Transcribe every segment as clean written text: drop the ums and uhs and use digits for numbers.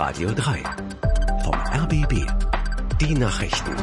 Radio 3 vom RBB. Die Nachrichten.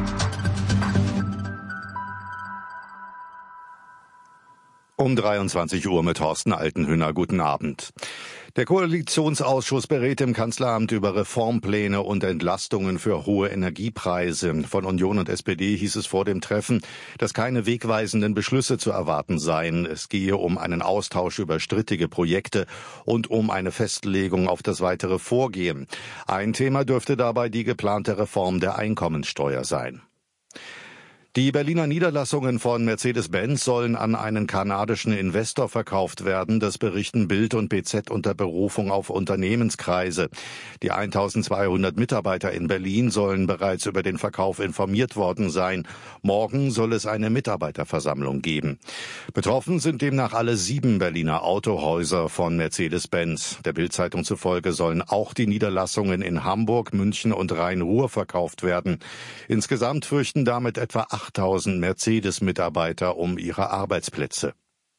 Um 23 Uhr mit Thorsten Altenhüner. Guten Abend. Der Koalitionsausschuss berät im Kanzleramt über Reformpläne und Entlastungen für hohe Energiepreise. Von Union und SPD hieß es vor dem Treffen, dass keine wegweisenden Beschlüsse zu erwarten seien. Es gehe um einen Austausch über strittige Projekte und um eine Festlegung auf das weitere Vorgehen. Ein Thema dürfte dabei die geplante Reform der Einkommensteuer sein. Die Berliner Niederlassungen von Mercedes-Benz sollen an einen kanadischen Investor verkauft werden. Das berichten Bild und BZ unter Berufung auf Unternehmenskreise. Die 1200 Mitarbeiter in Berlin sollen bereits über den Verkauf informiert worden sein. Morgen soll es eine Mitarbeiterversammlung geben. Betroffen sind demnach alle 7 Berliner Autohäuser von Mercedes-Benz. Der Bild-Zeitung zufolge sollen auch die Niederlassungen in Hamburg, München und Rhein-Ruhr verkauft werden. Insgesamt fürchten damit etwa 8000 Mercedes-Mitarbeiter um ihre Arbeitsplätze.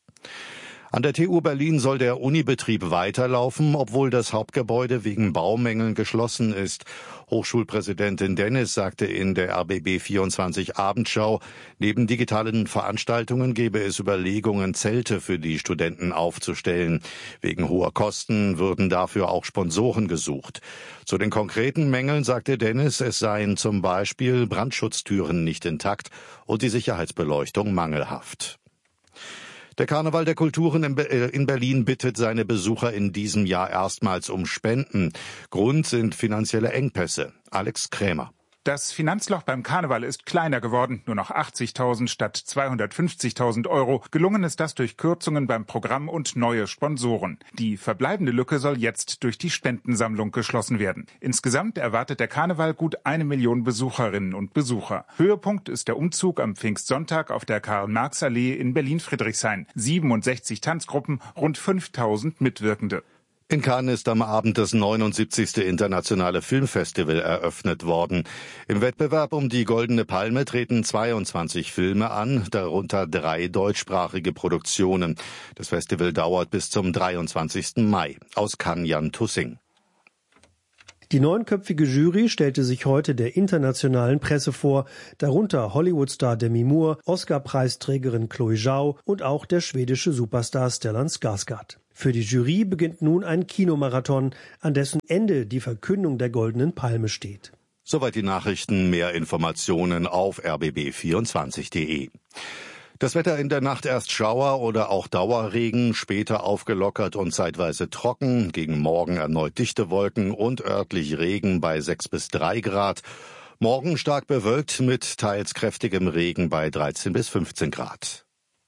An der TU Berlin soll der Unibetrieb weiterlaufen, obwohl das Hauptgebäude wegen Baumängeln geschlossen ist. Hochschulpräsidentin Dennis sagte in der RBB 24 Abendschau, neben digitalen Veranstaltungen gebe es Überlegungen, Zelte für die Studenten aufzustellen. Wegen hoher Kosten würden dafür auch Sponsoren gesucht. Zu den konkreten Mängeln sagte Dennis, es seien zum Beispiel Brandschutztüren nicht intakt und die Sicherheitsbeleuchtung mangelhaft. Der Karneval der Kulturen in Berlin bittet seine Besucher in diesem Jahr erstmals um Spenden. Grund sind finanzielle Engpässe. Alex Krämer. Das Finanzloch beim Karneval ist kleiner geworden, nur noch 80.000 statt 250.000 Euro. Gelungen ist das durch Kürzungen beim Programm und neue Sponsoren. Die verbleibende Lücke soll jetzt durch die Spendensammlung geschlossen werden. Insgesamt erwartet der Karneval gut 1 Million Besucherinnen und Besucher. Höhepunkt ist der Umzug am Pfingstsonntag auf der Karl-Marx-Allee in Berlin-Friedrichshain. 67 Tanzgruppen, rund 5.000 Mitwirkende. In Cannes ist am Abend das 79. Internationale Filmfestival eröffnet worden. Im Wettbewerb um die Goldene Palme treten 22 Filme an, darunter 3 deutschsprachige Produktionen. Das Festival dauert bis zum 23. Mai. Aus Cannes Jan Tussing. Die 9-köpfige Jury stellte sich heute der internationalen Presse vor, darunter Hollywood-Star Demi Moore, Oscar-Preisträgerin Chloe Zhao und auch der schwedische Superstar Stellan Skarsgård. Für die Jury beginnt nun ein Kinomarathon, an dessen Ende die Verkündung der Goldenen Palme steht. Soweit die Nachrichten, mehr Informationen auf rbb24.de. Das Wetter in der Nacht erst Schauer oder auch Dauerregen, später aufgelockert und zeitweise trocken, gegen Morgen erneut dichte Wolken und örtlich Regen bei 6 bis 3 Grad. Morgen stark bewölkt mit teils kräftigem Regen bei 13 bis 15 Grad.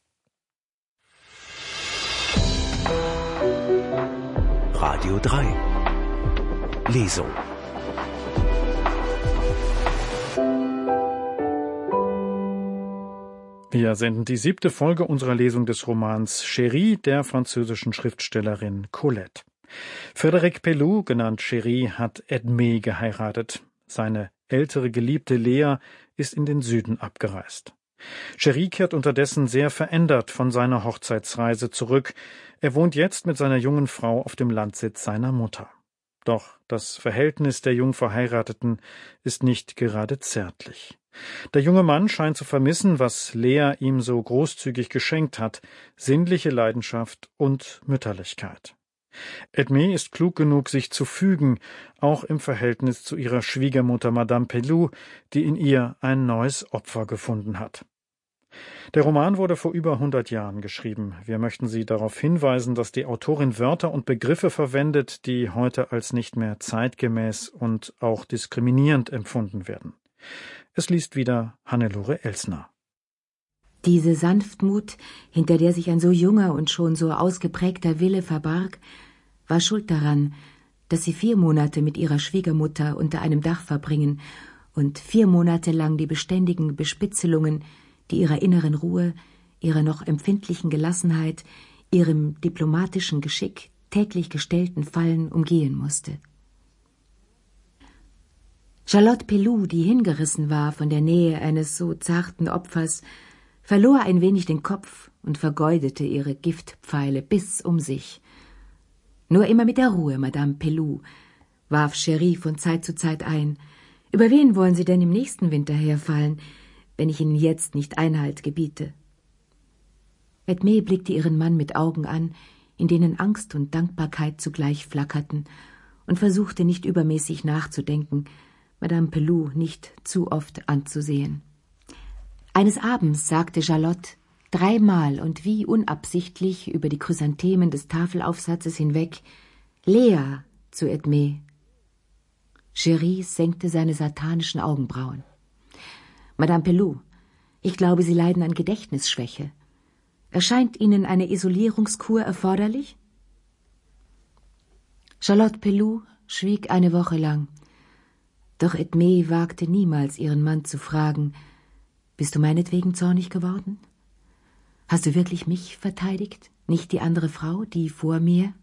Radio 3 Lesung. Wir senden die 7. Folge unserer Lesung des Romans Chérie der französischen Schriftstellerin Colette. Frédéric Pelloux, genannt Chérie, hat Edmé geheiratet. Seine ältere Geliebte Lea ist in den Süden abgereist. Chérie kehrt unterdessen sehr verändert von seiner Hochzeitsreise zurück. Er wohnt jetzt mit seiner jungen Frau auf dem Landsitz seiner Mutter. Doch das Verhältnis der Jungverheirateten ist nicht gerade zärtlich. Der junge Mann scheint zu vermissen, was Lea ihm so großzügig geschenkt hat, sinnliche Leidenschaft und Mütterlichkeit. Edmé ist klug genug, sich zu fügen, auch im Verhältnis zu ihrer Schwiegermutter Madame Pelloux, die in ihr ein neues Opfer gefunden hat. Der Roman wurde vor über 100 Jahren geschrieben. Wir möchten Sie darauf hinweisen, dass die Autorin Wörter und Begriffe verwendet, die heute als nicht mehr zeitgemäß und auch diskriminierend empfunden werden. Es liest wieder Hannelore Elsner. Diese Sanftmut, hinter der sich ein so junger und schon so ausgeprägter Wille verbarg, war schuld daran, dass sie 4 Monate mit ihrer Schwiegermutter unter einem Dach verbringen und 4 Monate lang die beständigen Bespitzelungen, die ihrer inneren Ruhe, ihrer noch empfindlichen Gelassenheit, ihrem diplomatischen Geschick täglich gestellten Fallen umgehen musste. Charlotte Pelloux, die hingerissen war von der Nähe eines so zarten Opfers, verlor ein wenig den Kopf und vergeudete ihre Giftpfeile bis um sich. Nur immer mit der Ruhe, Madame Pelloux, warf Cherie von Zeit zu Zeit ein. »Über wen wollen Sie denn im nächsten Winter herfallen, wenn ich Ihnen jetzt nicht Einhalt gebiete?« Edmé blickte ihren Mann mit Augen an, in denen Angst und Dankbarkeit zugleich flackerten, und versuchte nicht übermäßig nachzudenken, Madame Peloux nicht zu oft anzusehen. Eines Abends sagte Charlotte 3-mal und wie unabsichtlich über die Chrysanthemen des Tafelaufsatzes hinweg »Lea« zu Edmé. Cherie senkte seine satanischen Augenbrauen. »Madame Peloux, ich glaube, Sie leiden an Gedächtnisschwäche. Erscheint Ihnen eine Isolierungskur erforderlich?« Charlotte Peloux schwieg eine Woche lang. Doch Edmé wagte niemals, ihren Mann zu fragen, »Bist du meinetwegen zornig geworden? Hast du wirklich mich verteidigt, nicht die andere Frau, die vor mir?«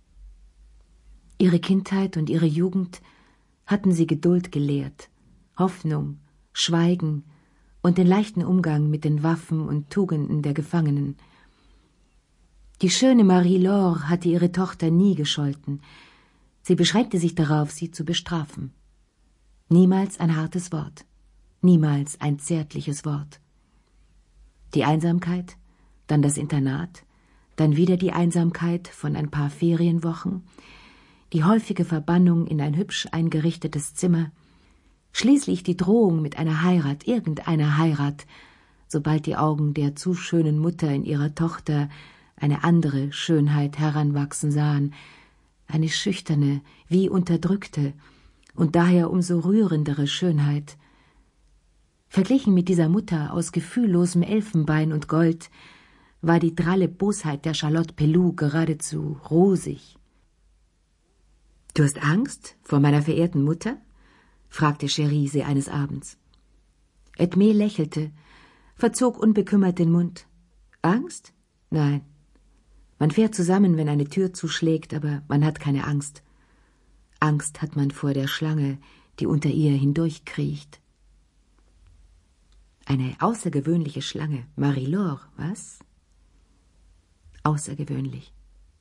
Ihre Kindheit und ihre Jugend hatten sie Geduld gelehrt, Hoffnung, Schweigen und den leichten Umgang mit den Waffen und Tugenden der Gefangenen. Die schöne Marie-Laure hatte ihre Tochter nie gescholten. Sie beschränkte sich darauf, sie zu bestrafen. Niemals ein hartes Wort, niemals ein zärtliches Wort. Die Einsamkeit, dann das Internat, dann wieder die Einsamkeit von ein paar Ferienwochen, die häufige Verbannung in ein hübsch eingerichtetes Zimmer, schließlich die Drohung mit einer Heirat, irgendeiner Heirat, sobald die Augen der zu schönen Mutter in ihrer Tochter eine andere Schönheit heranwachsen sahen, eine schüchterne, wie unterdrückte und daher umso rührendere Schönheit. Verglichen mit dieser Mutter aus gefühllosem Elfenbein und Gold war die dralle Bosheit der Charlotte Peloux geradezu rosig. »Du hast Angst vor meiner verehrten Mutter?« fragte Cherie sie eines Abends. Edmé lächelte, verzog unbekümmert den Mund. »Angst? Nein. Man fährt zusammen, wenn eine Tür zuschlägt, aber man hat keine Angst. Angst hat man vor der Schlange, die unter ihr hindurchkriecht.« Eine außergewöhnliche Schlange, Marie-Laure, was? Außergewöhnlich.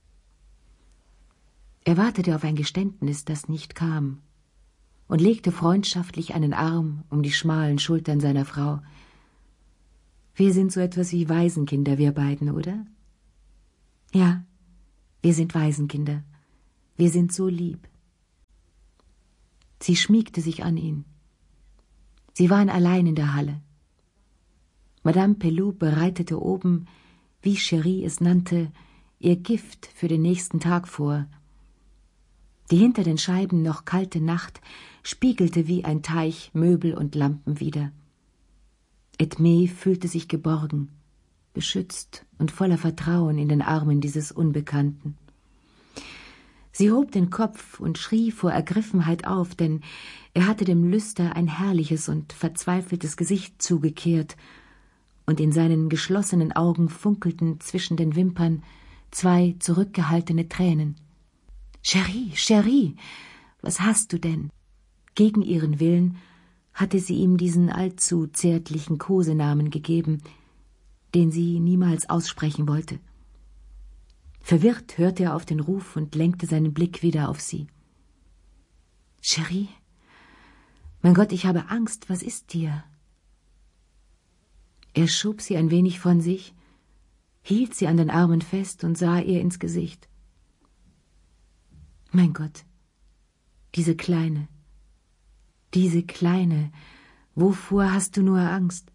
Er wartete auf ein Geständnis, das nicht kam, und legte freundschaftlich einen Arm um die schmalen Schultern seiner Frau. »Wir sind so etwas wie Waisenkinder, wir beiden, oder?« »Ja, wir sind Waisenkinder. Wir sind so lieb.« Sie schmiegte sich an ihn. Sie waren allein in der Halle. Madame Peloux bereitete oben, wie Cherie es nannte, ihr Gift für den nächsten Tag vor. Die hinter den Scheiben noch kalte Nacht spiegelte wie ein Teich Möbel und Lampen wider. Edmé fühlte sich geborgen, beschützt und voller Vertrauen in den Armen dieses Unbekannten. Sie hob den Kopf und schrie vor Ergriffenheit auf, denn er hatte dem Lüster ein herrliches und verzweifeltes Gesicht zugekehrt, und in seinen geschlossenen Augen funkelten zwischen den Wimpern 2 zurückgehaltene Tränen. »Cherie, Cherie, was hast du denn?« Gegen ihren Willen hatte sie ihm diesen allzu zärtlichen Kosenamen gegeben, den sie niemals aussprechen wollte. Verwirrt hörte er auf den Ruf und lenkte seinen Blick wieder auf sie. »Cherie, mein Gott, ich habe Angst, was ist dir?« Er schob sie ein wenig von sich, hielt sie an den Armen fest und sah ihr ins Gesicht. »Mein Gott, diese Kleine, wovor hast du nur Angst?«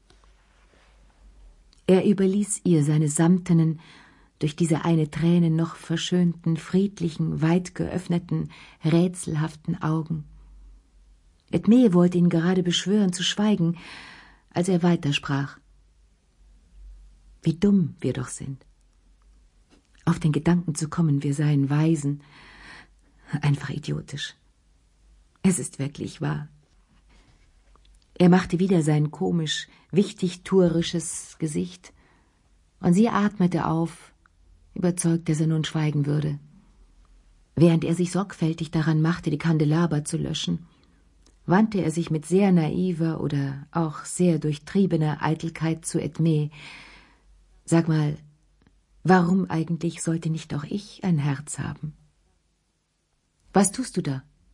Er überließ ihr seine samtenen, durch diese eine Träne noch verschönten, friedlichen, weit geöffneten, rätselhaften Augen. Edmé wollte ihn gerade beschwören zu schweigen, als er weitersprach. »Wie dumm wir doch sind. Auf den Gedanken zu kommen, wir seien Waisen. Einfach idiotisch. Es ist wirklich wahr.« Er machte wieder sein komisch, wichtigtuerisches Gesicht, und sie atmete auf, überzeugt, dass er nun schweigen würde. Während er sich sorgfältig daran machte, die Kandelaber zu löschen, wandte er sich mit sehr naiver oder auch sehr durchtriebener Eitelkeit zu Edmé. »Sag mal, warum eigentlich sollte nicht auch ich ein Herz haben?« »Was tust du da?«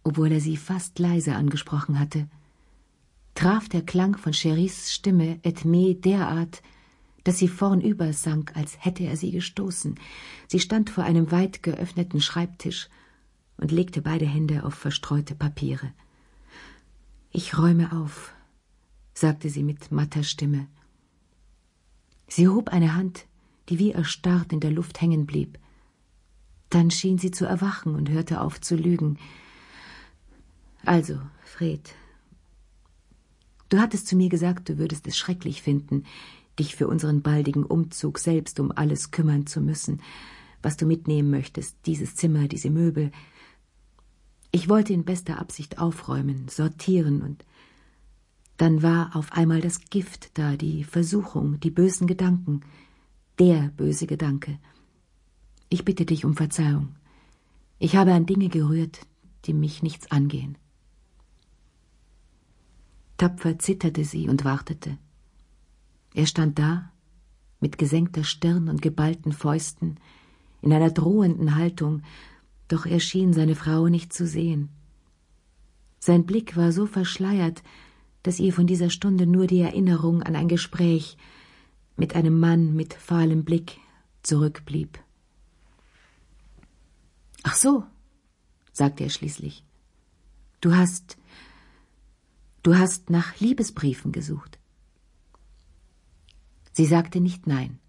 obwohl er sie fast leise angesprochen hatte, traf der Klang von Cheris Stimme Edmée derart, dass sie vornüber sank, als hätte er sie gestoßen. Sie stand vor einem weit geöffneten Schreibtisch und legte beide Hände auf verstreute Papiere. »Ich räume auf«, sagte sie mit matter Stimme. Sie hob eine Hand, die wie erstarrt in der Luft hängen blieb. Dann schien sie zu erwachen und hörte auf zu lügen. »Also, Fred, du hattest zu mir gesagt, du würdest es schrecklich finden, dich für unseren baldigen Umzug selbst um alles kümmern zu müssen, was du mitnehmen möchtest, dieses Zimmer, diese Möbel. Ich wollte in bester Absicht aufräumen, sortieren, und dann war auf einmal das Gift da, die Versuchung, die bösen Gedanken, der böse Gedanke. Ich bitte dich um Verzeihung. Ich habe an Dinge gerührt, die mich nichts angehen.« Tapfer zitterte sie und wartete. Er stand da, mit gesenkter Stirn und geballten Fäusten, in einer drohenden Haltung, doch er schien seine Frau nicht zu sehen. Sein Blick war so verschleiert, dass ihr von dieser Stunde nur die Erinnerung an ein Gespräch mit einem Mann mit fahlem Blick zurückblieb. »Ach so«, sagte er schließlich, du hast nach Liebesbriefen gesucht.« Sie sagte nicht nein.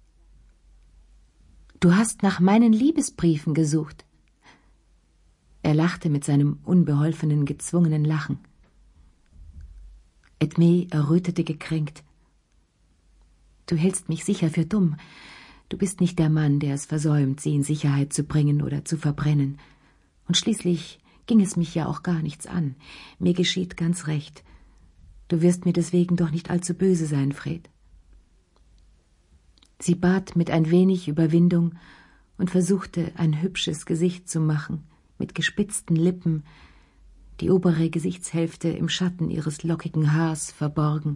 »Du hast nach meinen Liebesbriefen gesucht.« Er lachte mit seinem unbeholfenen, gezwungenen Lachen. Edmée errötete gekränkt. »Du hältst mich sicher für dumm. Du bist nicht der Mann, der es versäumt, sie in Sicherheit zu bringen oder zu verbrennen. Und schließlich ging es mich ja auch gar nichts an. Mir geschieht ganz recht. Du wirst mir deswegen doch nicht allzu böse sein, Fred.« Sie bat mit ein wenig Überwindung und versuchte, ein hübsches Gesicht zu machen, mit gespitzten Lippen, die obere Gesichtshälfte im Schatten ihres lockigen Haars verborgen.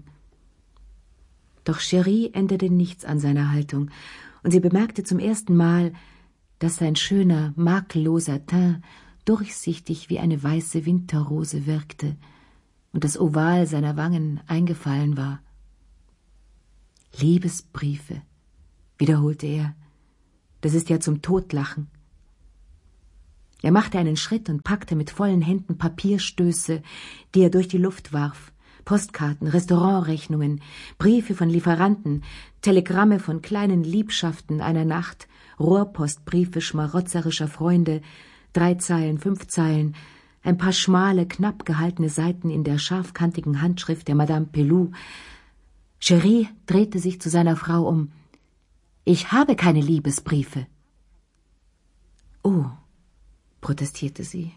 Doch Cherie änderte nichts an seiner Haltung, und sie bemerkte zum ersten Mal, dass sein schöner, makelloser Teint durchsichtig wie eine weiße Winterrose wirkte und das Oval seiner Wangen eingefallen war. »Liebesbriefe«, wiederholte er, »das ist ja zum Totlachen.« Er machte einen Schritt und packte mit vollen Händen Papierstöße, die er durch die Luft warf, Postkarten, Restaurantrechnungen, Briefe von Lieferanten, Telegramme von kleinen Liebschaften einer Nacht, Rohrpostbriefe schmarotzerischer Freunde, 3 Zeilen, 5 Zeilen, ein paar schmale, knapp gehaltene Seiten in der scharfkantigen Handschrift der Madame Pelou. Cherie drehte sich zu seiner Frau um. »Ich habe keine Liebesbriefe.« »Oh«, protestierte sie.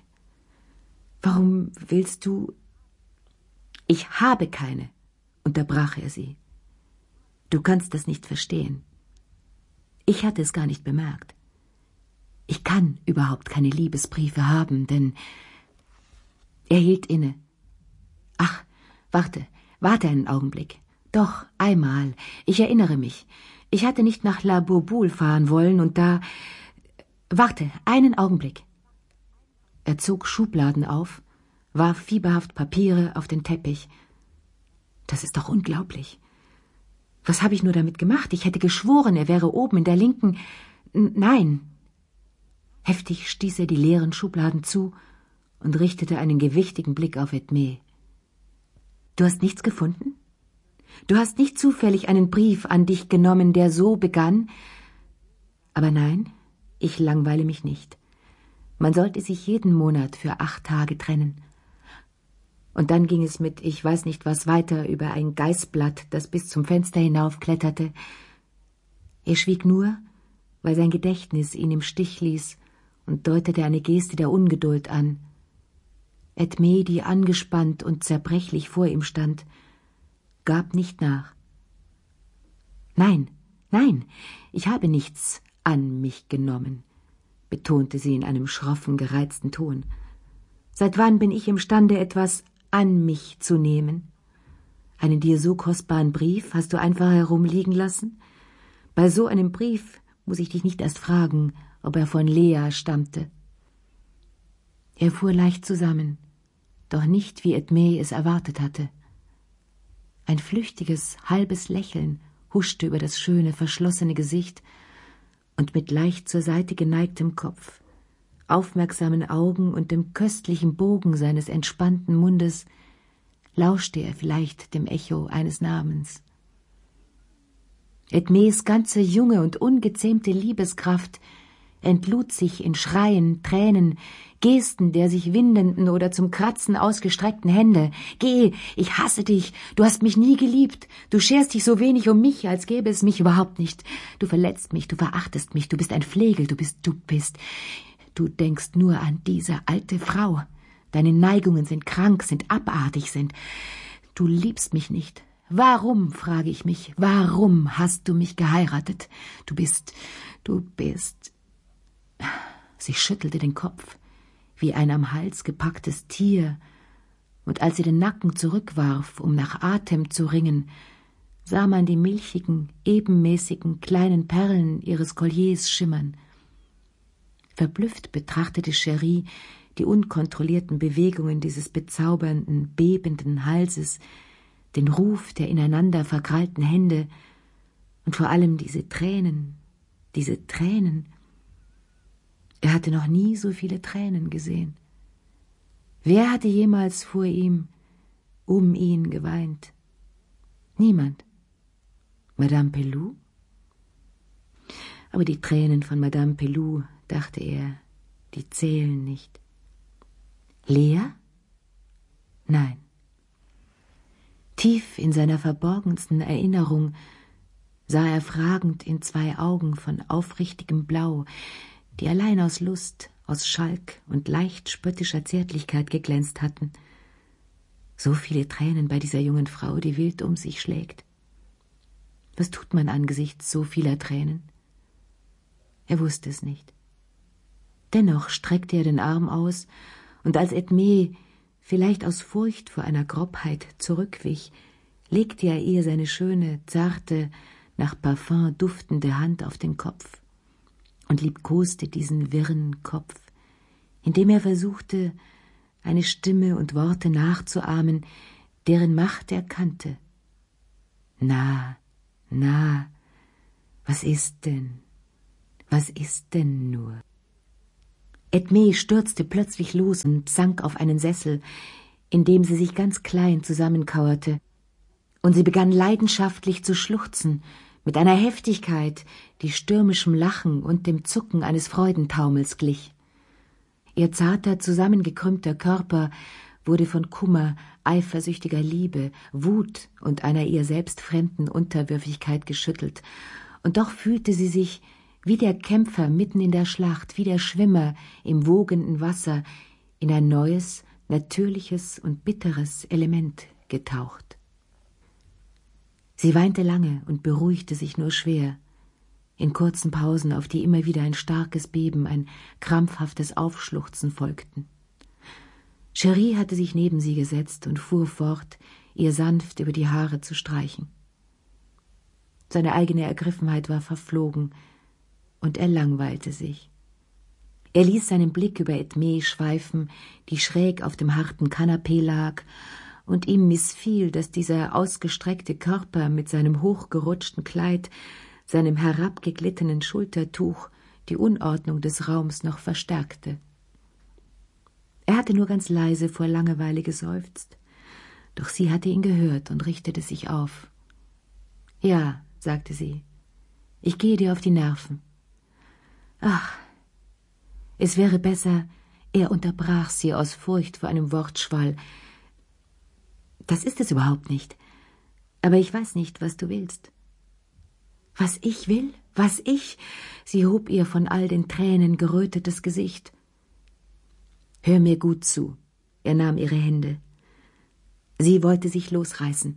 »Warum willst du?« »Ich habe keine«, unterbrach er sie. »Du kannst das nicht verstehen. Ich hatte es gar nicht bemerkt. Ich kann überhaupt keine Liebesbriefe haben, denn...« Er hielt inne. »Ach, warte einen Augenblick. Doch, einmal, ich erinnere mich. Ich hatte nicht nach La Bourboule fahren wollen und da... Warte, einen Augenblick.« Er zog Schubladen auf, warf fieberhaft Papiere auf den Teppich. »Das ist doch unglaublich. Was habe ich nur damit gemacht? Ich hätte geschworen, er wäre oben in der linken... Nein!« Heftig stieß er die leeren Schubladen zu und richtete einen gewichtigen Blick auf Edmée. »Du hast nichts gefunden? Du hast nicht zufällig einen Brief an dich genommen, der so begann? Aber nein, ich langweile mich nicht. Man sollte sich jeden Monat für 8 Tage trennen.« Und dann ging es mit ich weiß nicht was weiter über ein Geißblatt, das bis zum Fenster hinaufkletterte. Er schwieg nur, weil sein Gedächtnis ihn im Stich ließ, und deutete eine Geste der Ungeduld an. Edmée, die angespannt und zerbrechlich vor ihm stand, gab nicht nach. Nein, ich habe nichts an mich genommen«, betonte sie in einem schroffen, gereizten Ton. »Seit wann bin ich imstande, etwas an mich zu nehmen? Einen dir so kostbaren Brief hast du einfach herumliegen lassen? Bei so einem Brief muss ich dich nicht erst fragen, ob er von Lea stammte.« Er fuhr leicht zusammen, doch nicht, wie Edmé es erwartet hatte. Ein flüchtiges, halbes Lächeln huschte über das schöne, verschlossene Gesicht, und mit leicht zur Seite geneigtem Kopf, aufmerksamen Augen und dem köstlichen Bogen seines entspannten Mundes lauschte er vielleicht dem Echo eines Namens. Edmés ganze junge und ungezähmte Liebeskraft entlud sich in Schreien, Tränen, Gesten der sich windenden oder zum Kratzen ausgestreckten Hände. »Geh, ich hasse dich, du hast mich nie geliebt, du scherst dich so wenig um mich, als gäbe es mich überhaupt nicht. Du verletzt mich, du verachtest mich, du bist ein Flegel, du denkst nur an diese alte Frau. Deine Neigungen sind krank, sind abartig, du liebst mich nicht. Warum, frage ich mich, warum hast du mich geheiratet? Du bist... Sie schüttelte den Kopf, wie ein am Hals gepacktes Tier, und als sie den Nacken zurückwarf, um nach Atem zu ringen, sah man die milchigen, ebenmäßigen kleinen Perlen ihres Colliers schimmern. Verblüfft betrachtete Cherie die unkontrollierten Bewegungen dieses bezaubernden, bebenden Halses, den Ruf der ineinander verkrallten Hände und vor allem diese Tränen. Er hatte noch nie so viele Tränen gesehen. Wer hatte jemals vor ihm, um ihn geweint? Niemand. Madame Pelou? Aber die Tränen von Madame Pelou, dachte er, die zählen nicht. Lea? Nein. Tief in seiner verborgensten Erinnerung sah er fragend in zwei Augen von aufrichtigem Blau, die allein aus Lust, aus Schalk und leicht spöttischer Zärtlichkeit geglänzt hatten. So viele Tränen bei dieser jungen Frau, die wild um sich schlägt. Was tut man angesichts so vieler Tränen? Er wusste es nicht. Dennoch streckte er den Arm aus, und als Edmé, vielleicht aus Furcht vor einer Grobheit, zurückwich, legte er ihr seine schöne, zarte, nach Parfum duftende Hand auf den Kopf und liebkoste diesen wirren Kopf, indem er versuchte, eine Stimme und Worte nachzuahmen, deren Macht er kannte. Na, was ist denn nur? Edmé stürzte plötzlich los und sank auf einen Sessel, in dem sie sich ganz klein zusammenkauerte, und sie begann leidenschaftlich zu schluchzen, mit einer Heftigkeit, die stürmischem Lachen und dem Zucken eines Freudentaumels glich. Ihr zarter, zusammengekrümmter Körper wurde von Kummer, eifersüchtiger Liebe, Wut und einer ihr selbst fremden Unterwürfigkeit geschüttelt, und doch fühlte sie sich wie der Kämpfer mitten in der Schlacht, wie der Schwimmer im wogenden Wasser, in ein neues, natürliches und bitteres Element getaucht. Sie weinte lange und beruhigte sich nur schwer, in kurzen Pausen, auf die immer wieder ein starkes Beben, ein krampfhaftes Aufschluchzen folgten. Cherie hatte sich neben sie gesetzt und fuhr fort, ihr sanft über die Haare zu streichen. Seine eigene Ergriffenheit war verflogen, und er langweilte sich. Er ließ seinen Blick über Edmé schweifen, die schräg auf dem harten Kanapee lag, und ihm missfiel, dass dieser ausgestreckte Körper mit seinem hochgerutschten Kleid, seinem herabgeglittenen Schultertuch die Unordnung des Raums noch verstärkte. Er hatte nur ganz leise vor Langeweile geseufzt, doch sie hatte ihn gehört und richtete sich auf. »Ja«, sagte sie, »ich gehe dir auf die Nerven.« »Ach, es wäre besser«, er unterbrach sie aus Furcht vor einem Wortschwall. »Das ist es überhaupt nicht. Aber ich weiß nicht, was du willst.« »Was ich will? Was ich?« Sie hob ihr von all den Tränen gerötetes Gesicht. »Hör mir gut zu.« Er nahm ihre Hände. Sie wollte sich losreißen.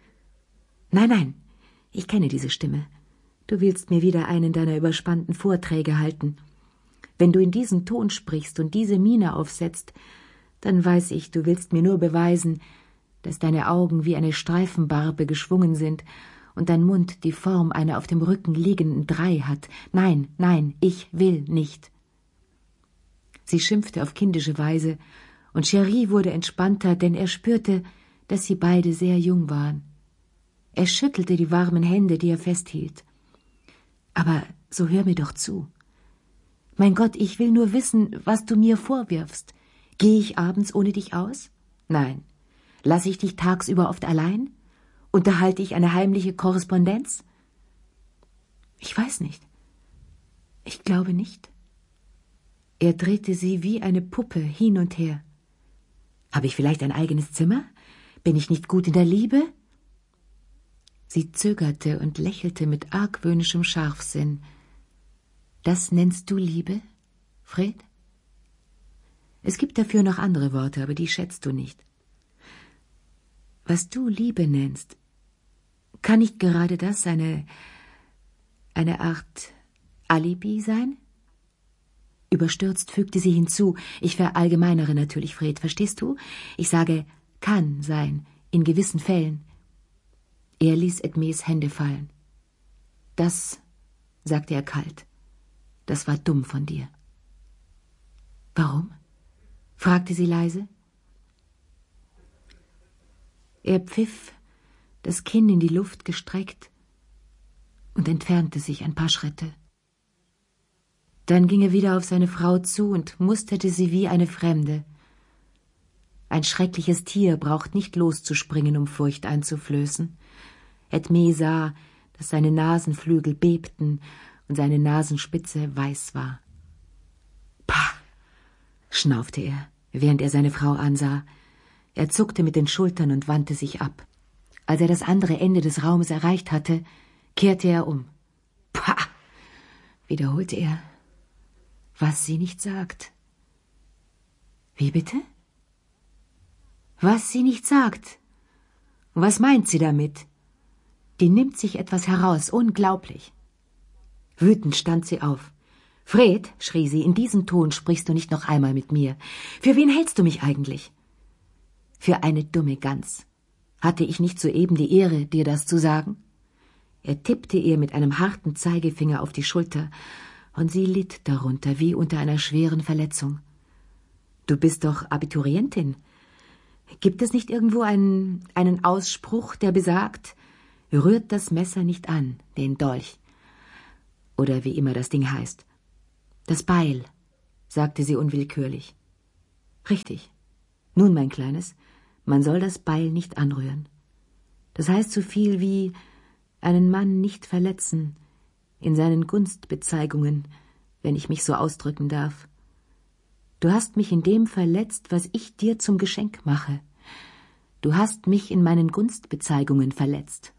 »Nein, ich kenne diese Stimme. Du willst mir wieder einen deiner überspannten Vorträge halten. Wenn du in diesem Ton sprichst und diese Miene aufsetzt, dann weiß ich, du willst mir nur beweisen, dass deine Augen wie eine Streifenbarbe geschwungen sind und dein Mund die Form einer auf dem Rücken liegenden 3 hat. Nein, ich will nicht.« Sie schimpfte auf kindische Weise, und Cherie wurde entspannter, denn er spürte, dass sie beide sehr jung waren. Er schüttelte die warmen Hände, die er festhielt. »Aber so hör mir doch zu. Mein Gott, ich will nur wissen, was du mir vorwirfst. Gehe ich abends ohne dich aus? Nein. Lasse ich dich tagsüber oft allein? Unterhalte ich eine heimliche Korrespondenz? Ich weiß nicht. Ich glaube nicht.« Er drehte sie wie eine Puppe hin und her. »Habe ich vielleicht ein eigenes Zimmer? Bin ich nicht gut in der Liebe?« Sie zögerte und lächelte mit argwöhnischem Scharfsinn. »Das nennst du Liebe, Fred?« Es gibt dafür noch andere Worte, aber die schätzt du nicht. Was du Liebe nennst, kann nicht gerade das eine Art Alibi sein? Überstürzt fügte sie hinzu, ich verallgemeinere natürlich, Fred, verstehst du? Ich sage, kann sein, in gewissen Fällen. Er ließ Edmes Hände fallen. Das, sagte er kalt, das war dumm von dir. Warum? Fragte sie leise. Er pfiff, das Kinn in die Luft gestreckt, und entfernte sich ein paar Schritte. Dann ging er wieder auf seine Frau zu und musterte sie wie eine Fremde. Ein schreckliches Tier braucht nicht loszuspringen, um Furcht einzuflößen. Edme sah, dass seine Nasenflügel bebten und seine Nasenspitze weiß war. »Pah«, schnaufte er, während er seine Frau ansah. Er zuckte mit den Schultern und wandte sich ab. Als er das andere Ende des Raumes erreicht hatte, kehrte er um. »Pah«, wiederholte er. »Was sie nicht sagt.« »Wie bitte?« »Was sie nicht sagt. Was meint sie damit? Die nimmt sich etwas heraus, unglaublich.« Wütend stand sie auf. »Fred«, schrie sie, »in diesem Ton sprichst du nicht noch einmal mit mir. Für wen hältst du mich eigentlich?« »Für eine dumme Gans. Hatte ich nicht soeben die Ehre, dir das zu sagen?« Er tippte ihr mit einem harten Zeigefinger auf die Schulter, und sie litt darunter wie unter einer schweren Verletzung. »Du bist doch Abiturientin. Gibt es nicht irgendwo einen Ausspruch, der besagt, rührt das Messer nicht an, den Dolch? Oder wie immer das Ding heißt. Das Beil«, sagte sie unwillkürlich. »Richtig. Nun, mein Kleines, man soll das Beil nicht anrühren. Das heißt so viel wie einen Mann nicht verletzen in seinen Gunstbezeigungen, wenn ich mich so ausdrücken darf. Du hast mich in dem verletzt, was ich dir zum Geschenk mache. Du hast mich in meinen Gunstbezeigungen verletzt.«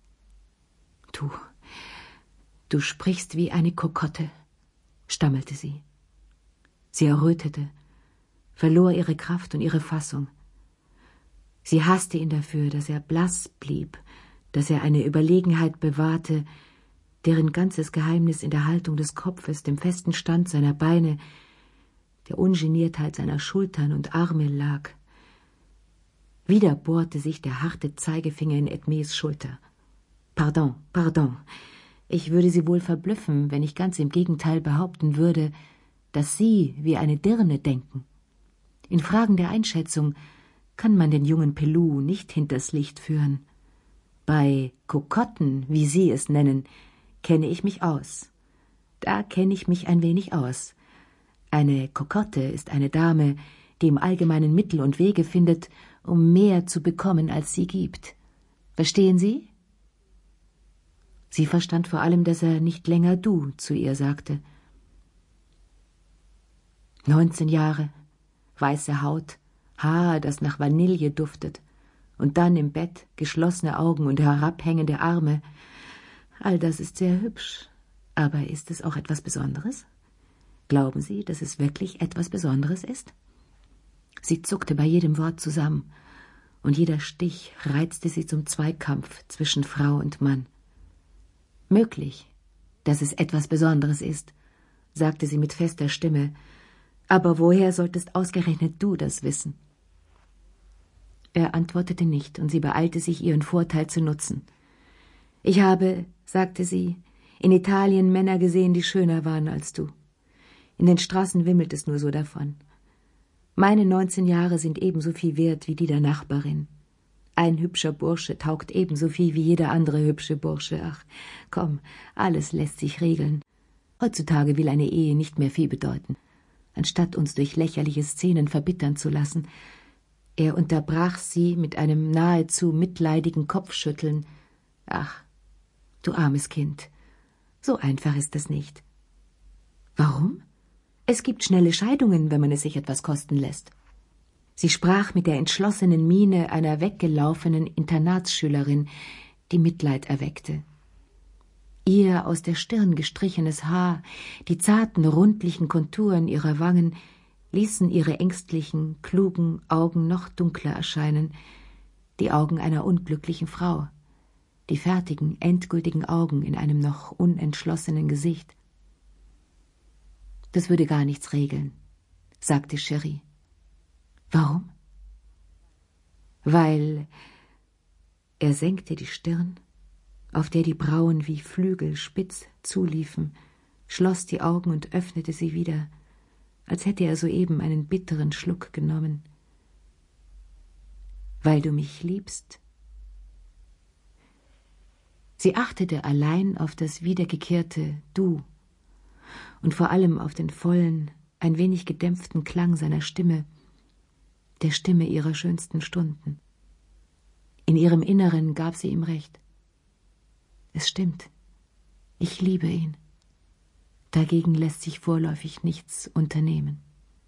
Du sprichst wie eine Kokotte«, stammelte sie. Sie errötete, verlor ihre Kraft und ihre Fassung. Sie hasste ihn dafür, dass er blass blieb, dass er eine Überlegenheit bewahrte, deren ganzes Geheimnis in der Haltung des Kopfes, dem festen Stand seiner Beine, der Ungeniertheit seiner Schultern und Arme lag. Wieder bohrte sich der harte Zeigefinger in Edmes Schulter. »Pardon. Ich würde Sie wohl verblüffen, wenn ich ganz im Gegenteil behaupten würde, dass Sie wie eine Dirne denken. In Fragen der Einschätzung kann man den jungen Pelou nicht hinters Licht führen. Bei Kokotten, wie Sie es nennen, kenne ich mich aus. Da kenne ich mich ein wenig aus. Eine Kokotte ist eine Dame, die im Allgemeinen Mittel und Wege findet, um mehr zu bekommen, als sie gibt. Verstehen Sie?« Sie verstand vor allem, dass er nicht länger du zu ihr sagte. 19 Jahre, weiße Haut, Haar, das nach Vanille duftet, und dann im Bett geschlossene Augen und herabhängende Arme. All das ist sehr hübsch, aber ist es auch etwas Besonderes? Glauben Sie, dass es wirklich etwas Besonderes ist? Sie zuckte bei jedem Wort zusammen, und jeder Stich reizte sie zum Zweikampf zwischen Frau und Mann. »Möglich, dass es etwas Besonderes ist«, sagte sie mit fester Stimme, »aber woher solltest ausgerechnet du das wissen?« Er antwortete nicht, und sie beeilte sich, ihren Vorteil zu nutzen. »Ich habe«, sagte sie, »in Italien Männer gesehen, die schöner waren als du. In den Straßen wimmelt es nur so davon. Meine 19 Jahre sind ebenso viel wert wie die der Nachbarin. Ein hübscher Bursche taugt ebenso viel wie jeder andere hübsche Bursche. Ach, komm, alles lässt sich regeln. Heutzutage will eine Ehe nicht mehr viel bedeuten. Anstatt uns durch lächerliche Szenen verbittern zu lassen. Er unterbrach sie mit einem nahezu mitleidigen Kopfschütteln. Ach, du armes Kind, so einfach ist es nicht. Warum? Es gibt schnelle Scheidungen, wenn man es sich etwas kosten lässt. Sie sprach mit der entschlossenen Miene einer weggelaufenen Internatsschülerin, die Mitleid erweckte. Ihr aus der Stirn gestrichenes Haar, die zarten, rundlichen Konturen ihrer Wangen ließen ihre ängstlichen, klugen Augen noch dunkler erscheinen, die Augen einer unglücklichen Frau, die fertigen, endgültigen Augen in einem noch unentschlossenen Gesicht. Das würde gar nichts regeln, sagte Cherie. Warum? Weil er senkte die Stirn, auf der die Brauen wie Flügel spitz zuliefen, schloss die Augen und öffnete sie wieder, als hätte er soeben einen bitteren Schluck genommen. Weil du mich liebst. Sie achtete allein auf das wiedergekehrte Du und vor allem auf den vollen, ein wenig gedämpften Klang seiner Stimme, der Stimme ihrer schönsten Stunden. In ihrem Inneren gab sie ihm recht. Es stimmt, ich liebe ihn. Dagegen lässt sich vorläufig nichts unternehmen.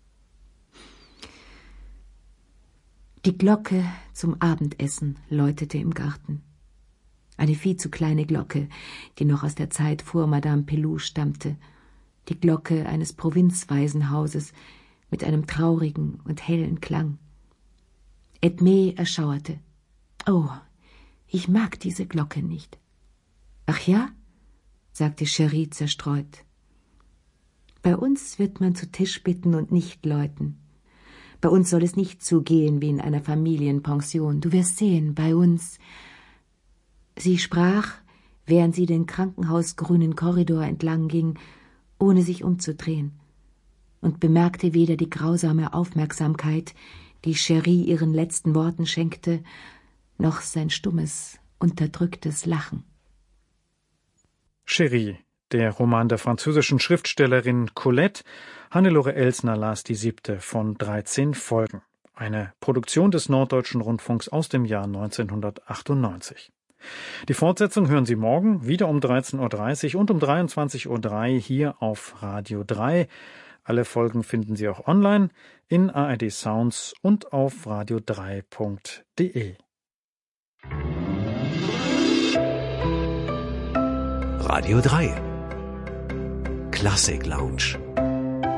Die Glocke zum Abendessen läutete im Garten. Eine viel zu kleine Glocke, die noch aus der Zeit vor Madame Pelou stammte, die Glocke eines Provinzwaisenhauses mit einem traurigen und hellen Klang. Edmé erschauerte. Oh, ich mag diese Glocke nicht. Ach ja? Sagte Cherie zerstreut. Bei uns wird man zu Tisch bitten und nicht läuten. Bei uns soll es nicht zugehen wie in einer Familienpension. Du wirst sehen, bei uns. Sie sprach, während sie den krankenhausgrünen Korridor entlang ging, ohne sich umzudrehen, und bemerkte weder die grausame Aufmerksamkeit, die Cherie ihren letzten Worten schenkte, noch sein stummes, unterdrücktes Lachen. Cherie, der Roman der französischen Schriftstellerin Colette. Hannelore Elsner las die 7. von 13 Folgen. Eine Produktion des Norddeutschen Rundfunks aus dem Jahr 1998. Die Fortsetzung hören Sie morgen wieder um 13.30 Uhr und um 23.03 Uhr hier auf Radio 3. Alle Folgen finden Sie auch online in ARD Sounds und auf radio3.de. Radio 3 Klassik Lounge.